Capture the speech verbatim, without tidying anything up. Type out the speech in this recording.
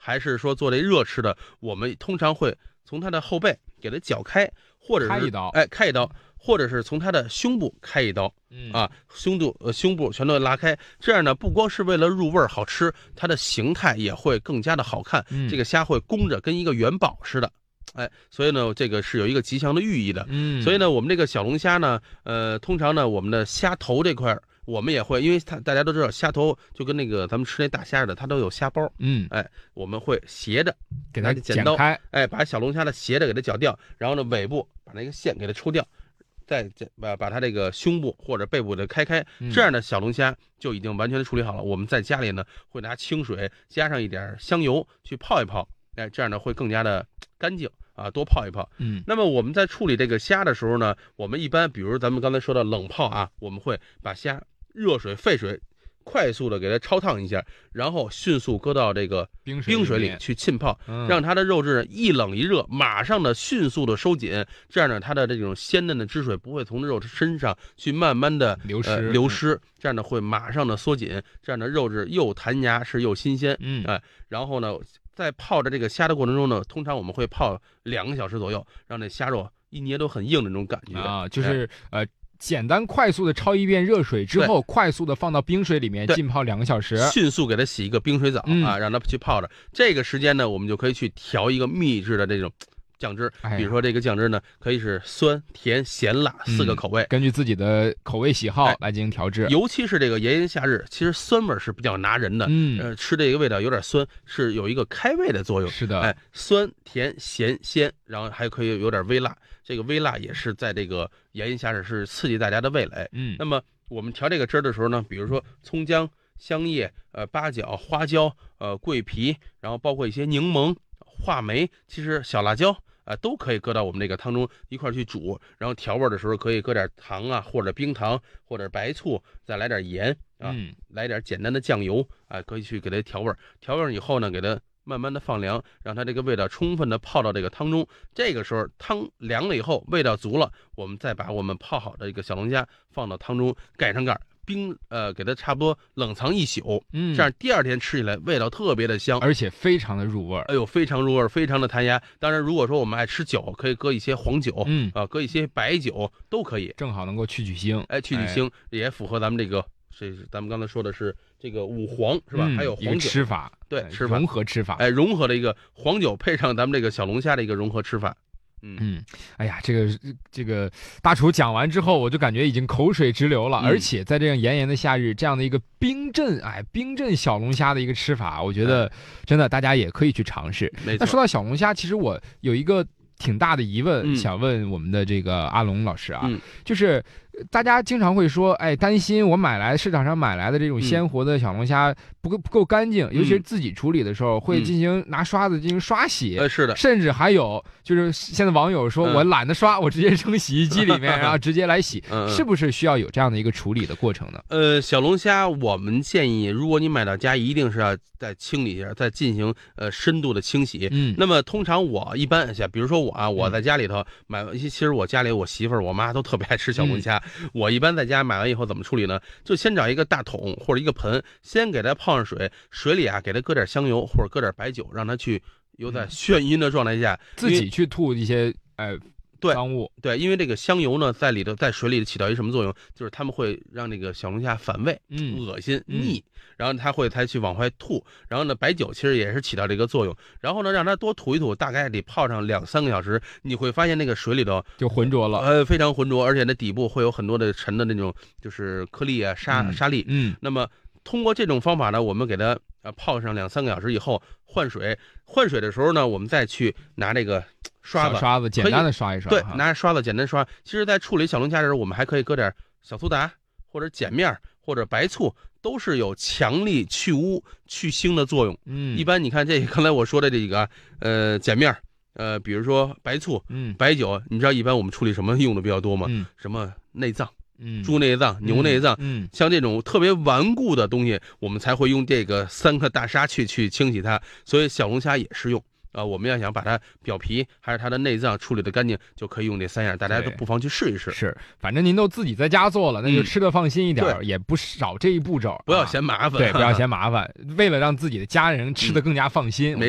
还是说做这热吃的，我们通常会从它的后背给它绞开，或者是开一刀， 哎开一刀，或者是从它的胸部开一刀， 嗯啊，胸部呃胸部全都拉开，这样呢不光是为了入味儿好吃，它的形态也会更加的好看， 嗯、 这个虾会弓着跟一个元宝似的。哎，所以呢，这个是有一个吉祥的寓意的。 嗯， 所以呢，我们这个小龙虾呢，呃，通常呢，我们的虾头这块我们也会，因为它大家都知道，虾头就跟那个咱们吃那大虾似的，它都有虾包。 嗯， 哎，我们会斜着给它剪刀开， 哎，把小龙虾的斜着给它绞掉，然后呢，尾部把那个线给它抽掉，再把把它这个胸部或者背部的开开，这样的小龙虾就已经完全的处理好了。我们在家里呢，会拿清水加上一点香油去泡一泡，哎，这样呢会更加的干净。啊，多泡一泡。 嗯， 那么我们在处理这个虾的时候呢，我们一般，比如咱们刚才说的冷泡啊，我们会把虾热水、沸水快速的给它焯烫一下，然后迅速搁到这个冰水冰水里去浸泡， 嗯、 让它的肉质一冷一热，马上的迅速的收紧，这样呢，它的这种鲜嫩的汁水不会从肉身上去慢慢的流失、 呃、流失，这样呢会马上的缩紧，这样的肉质又弹牙是又新鲜。 嗯， 哎、呃，然后呢。在泡着这个虾的过程中呢，通常我们会泡两个小时左右，让这虾肉一捏都很硬的那种感觉啊，就是、哎、呃，简单快速的焯一遍热水之后，快速的放到冰水里面浸泡两个小时， 迅速给它洗一个冰水澡、 嗯、 啊，让它去泡着。这个时间呢，我们就可以去调一个秘制的这种酱汁，比如说这个酱汁呢，可以是酸、甜、咸、辣四个口味、 嗯，根据自己的口味喜好来进行调制。 哎、尤其是这个炎炎夏日，其实酸味是比较拿人的， 嗯， 呃，吃这个味道有点酸，是有一个开胃的作用。 是的， 哎，酸、甜、咸、鲜，然后还可以有点微辣，这个微辣也是在这个炎炎夏日是刺激大家的味蕾。 嗯， 那么我们调这个汁儿的时候呢，比如说葱姜、香叶、呃八角、花椒、呃桂皮，然后包括一些柠檬、话梅，其实小辣椒。啊，都可以搁到我们这个汤中一块去煮，然后调味的时候可以搁点糖啊，或者冰糖，或者白醋，再来点盐啊， 嗯、 来点简单的酱油啊，可以去给它调味。调味以后呢，给它慢慢的放凉，让它这个味道充分的泡到这个汤中。这个时候汤凉了以后，味道足了，我们再把我们泡好的这个小龙虾放到汤中，盖上盖。冰呃，给它差不多冷藏一宿， 嗯， 这样第二天吃起来味道特别的香， 而且非常的入味儿。 哎呦，非常入味儿，非常的弹牙。当然，如果说我们爱吃酒，可以搁一些黄酒， 嗯啊、呃，搁一些白酒都可以， 正好能够去去腥， 哎，去去腥、哎、也符合咱们这个，这是咱们刚才说的是这个五黄是吧？ 嗯、 还有黄酒吃法， 对，吃法融合吃法， 哎，融合的一个黄酒配上咱们这个小龙虾的一个融合吃法。 嗯嗯，哎呀，这个这个大厨讲完之后，我就感觉已经口水直流了。嗯、而且在这样炎炎的夏日，这样的一个冰镇，哎，冰镇小龙虾的一个吃法，我觉得真的大家也可以去尝试。 没错。 那说到小龙虾，其实我有一个挺大的疑问， 嗯、 想问我们的这个阿龙老师啊， 嗯、 就是大家经常会说，哎，担心我买来市场上买来的这种鲜活的小龙虾不够、嗯、不够干净，尤其是自己处理的时候，嗯、会进行拿刷子进行刷洗， 呃，是的， 甚至还有就是现在网友说、嗯、我懒得刷，我直接扔洗衣机里面，然后直接来洗， 嗯、 是不是需要有这样的一个处理的过程呢？ 呃，小龙虾我们建议，如果你买到家，一定是要再清理一下，再进行呃深度的清洗。 嗯， 那么通常我一般像比如说我啊，我在家里头买，其实我家里我媳妇儿、我妈都特别爱吃小龙虾，嗯、我一般在家买完以后怎么处理呢？就先找一个大桶或者一个盆，先给它泡上水，水里啊给它搁点香油或者搁点白酒，让它去有在眩晕的状态下， 嗯、自己去吐一些呃脏物。 对，因为这个香油呢在里头在水里起到一什么作用？就是它们会让这个小龙虾反胃、 嗯、 恶心、 嗯、 腻，然后它会才去往外吐。然后呢，白酒其实也是起到这个作用。然后呢，让它多吐一吐，大概得泡上两三个小时，你会发现那个水里头就浑浊了， 呃，非常浑浊，而且那底部会有很多的沉的那种就是颗粒啊、沙、 嗯、 沙粒。 嗯， 那么通过这种方法呢，我们给它呃泡上两三个小时以后换水，换水的时候呢，我们再去拿这个刷子， 刷子简单的刷一刷， 对，拿刷子简单刷。其实，在处理小龙虾的时候，我们还可以搁点小苏打或者碱面或者白醋，都是有强力去污去腥的作用。 嗯， 一般你看这刚才我说的这几个呃碱面，呃，比如说白醋、 嗯， 白酒，你知道一般我们处理什么用的比较多吗？ 嗯， 什么内脏。 嗯， 猪内脏、牛内脏， 嗯， 像这种特别顽固的东西，我们才会用这个三颗大沙去去清洗它。所以小龙虾也适用啊、呃。我们要想把它表皮还是它的内脏处理的干净，就可以用这三样。大家都不妨去试一试。 是，反正您都自己在家做了，那就吃得放心一点，嗯、也不少这一步骤， 不要嫌麻烦， 对，不要嫌麻烦。为了让自己的家人吃得更加放心。 嗯